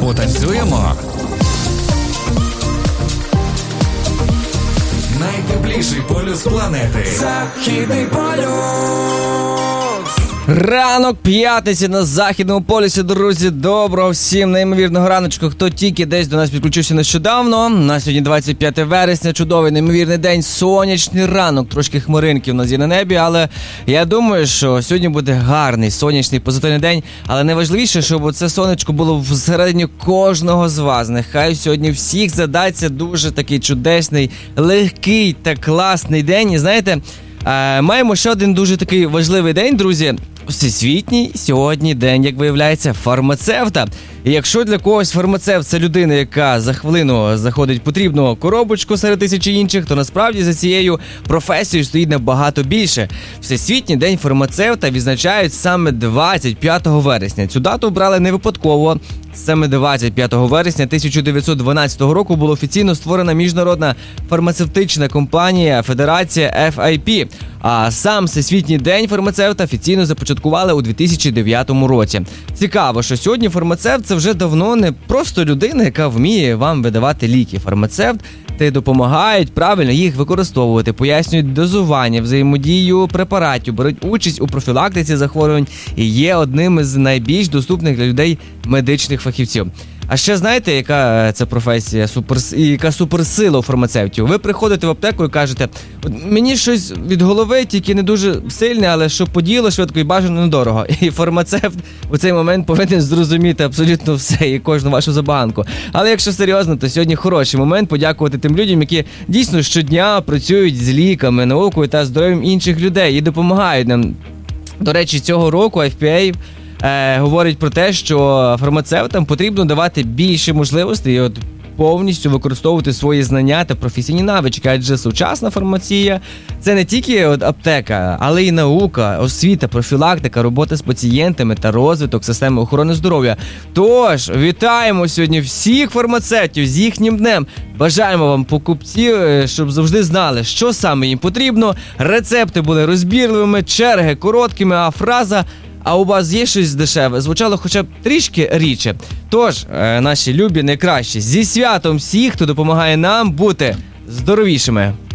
Потанцюємо. Найтепліший полюс планети. Західний полюс. Ранок п'ятниці на Західному полюсі, друзі. Доброго всім неймовірного раночку. Хто тільки десь до нас підключився нещодавно. На сьогодні 25 вересня, чудовий неймовірний день, сонячний ранок. Трошки хмаринки в нас є на небі, але я думаю, що сьогодні буде гарний, сонячний, позитивний день. Але найважливіше, щоб це сонечко було всередині кожного з вас. Нехай сьогодні всіх задаться дуже такий чудесний, легкий та класний день. І знаєте, маємо ще один дуже такий важливий день, друзі. Всесвітній сьогодні день, як виявляється, фармацевта. І якщо для когось фармацевт – це людина, яка за хвилину заходить в потрібну коробочку серед тисячі інших, то насправді за цією професією стоїть набагато більше. Всесвітній день фармацевта відзначають саме 25 вересня. Цю дату обрали не випадково. Саме 25 вересня 1912 року була офіційно створена міжнародна фармацевтична компанія Федерація FIP. А сам Всесвітній день фармацевта офіційно започаткували у 2009 році. Цікаво, що сьогодні фармацевт – це вже давно не просто людина, яка вміє вам видавати ліки. Фармацевт допомагають правильно їх використовувати, пояснюють дозування, взаємодію препаратів, беруть участь у профілактиці захворювань і є одним із найбільш доступних для людей медичних фахівців. А ще знаєте, яка це професія, яка суперсила у фармацевтів? Ви приходите в аптеку і кажете, мені щось від голови, тільки не дуже сильне, але щоб подіяло швидко і бажано недорого. І фармацевт у цей момент повинен зрозуміти абсолютно все і кожну вашу забаганку. Але якщо серйозно, то сьогодні хороший момент подякувати тим людям, які дійсно щодня працюють з ліками, наукою та здоров'ям інших людей і допомагають нам. До речі, цього року FPA говорить про те, що фармацевтам потрібно давати більше можливостей і повністю використовувати свої знання та професійні навички, адже сучасна фармація – це не тільки аптека, але й наука, освіта, профілактика, робота з пацієнтами та розвиток системи охорони здоров'я. Тож, вітаємо сьогодні всіх фармацевтів з їхнім днем. Бажаємо вам, покупці, щоб завжди знали, що саме їм потрібно, рецепти були розбірливими, черги короткими, а фраза «а у вас є щось дешеве» звучало хоча б трішки рідше. Тож, наші любі найкращі, зі святом всіх, хто допомагає нам бути здоровішими.